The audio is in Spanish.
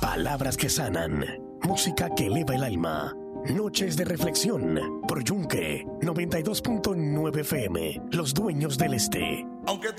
Palabras que sanan. Música que eleva el alma. Noches de reflexión por Yunque 92.9 FM. Los dueños del este. Aunque